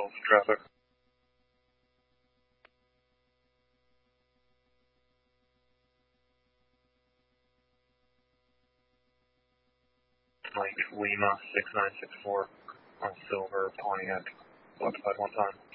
signals traffic. Mike Lima 6964 on Silver Pontiac, occupied one time.